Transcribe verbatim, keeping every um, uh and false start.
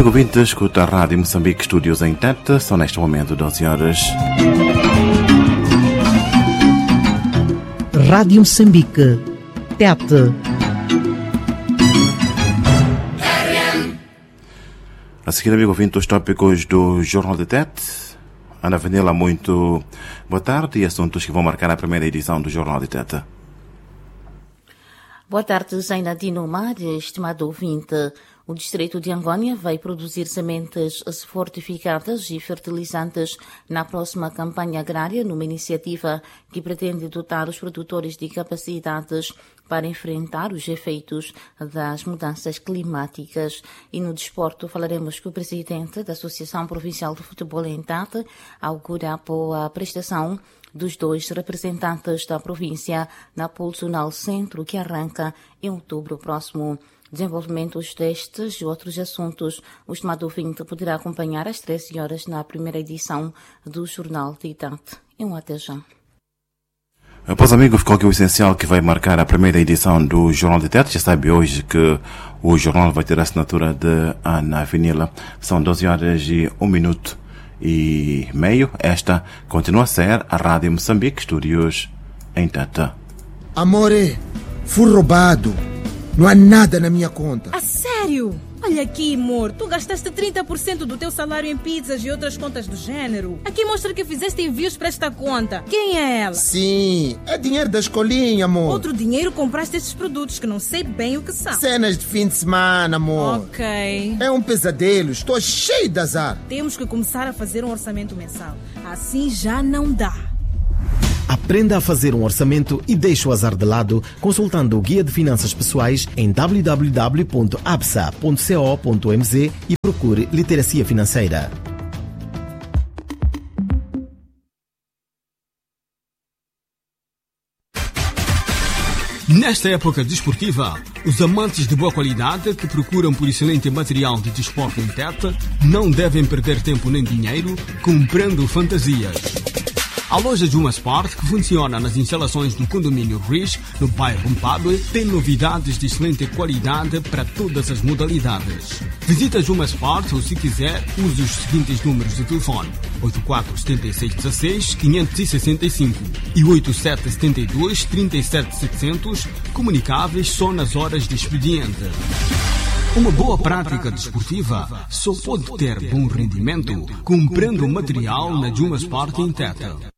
amigo ouvinte, escuta a Rádio Moçambique, estúdios em Tete, são neste momento doze horas. Rádio Moçambique, Tete. A seguir, amigo ouvinte, os tópicos do Jornal de Tete. Ana Vanilla, muito boa tarde e assuntos que vão marcar a primeira edição do Jornal de Tete. Boa tarde, Zainadino Mar, estimado ouvinte. O distrito de Angônia vai produzir sementes fortificadas e fertilizantes na próxima campanha agrária, numa iniciativa que pretende dotar os produtores de capacidades para enfrentar os efeitos das mudanças climáticas. E no desporto falaremos com o presidente da Associação Provincial de Futebol em Tete, augura a prestação dos dois representantes da província na Pulsional Centro, que arranca em outubro próximo. Desenvolvimentos destes e outros assuntos, o estimado ouvinte poderá acompanhar às treze horas na primeira edição do Jornal de Tete. E um até já. Após amigos, ficou aqui o essencial que vai marcar a primeira edição do Jornal de Tete. Já sabe hoje que o jornal vai ter a assinatura de Ana Vanilla. São doze horas e um minuto e meio. Esta continua a ser a Rádio Moçambique, estúdios em Tete. Amore, fui roubado. Não há nada na minha conta. A sério? Olha aqui, amor, tu gastaste trinta por cento do teu salário em pizzas e outras contas do gênero. Aqui mostra que fizeste envios para esta conta. Quem é ela? Sim, é dinheiro da escolinha, amor. Outro dinheiro compraste estes produtos que não sei bem o que são. Cenas de fim de semana, amor. Ok. É um pesadelo, estou cheio de azar. Temos que começar a fazer um orçamento mensal. Assim já não dá. Aprenda a fazer um orçamento e deixe o azar de lado consultando o Guia de Finanças Pessoais em w w w ponto a b s a ponto co ponto m z e procure Literacia Financeira. Nesta época desportiva, os amantes de boa qualidade que procuram por excelente material de desporto em Tete não devem perder tempo nem dinheiro comprando fantasias. A loja Juma Sport, que funciona nas instalações do condomínio Rish, no bairro Mpabe, tem novidades de excelente qualidade para todas as modalidades. Visita Juma Sport ou, se quiser, use os seguintes números de telefone: oito quatro sete seis um seis cinco seis cinco e oito sete sete dois três sete sete zero zero, comunicáveis só nas horas de expediente. Uma boa prática desportiva só pode ter bom rendimento comprando material na Juma Sport em Tete.